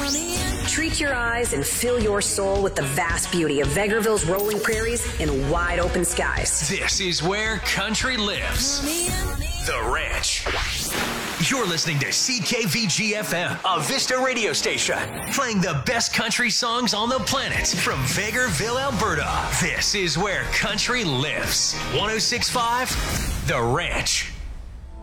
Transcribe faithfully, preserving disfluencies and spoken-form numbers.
Treat your eyes and fill your soul with the vast beauty of Vegreville's rolling prairies and wide open skies. This is where country lives. The Ranch. You're listening to C K V G F M, a Vista radio station, playing the best country songs on the planet from Vegreville, Alberta. This is where country lives. one oh six point five, The Ranch.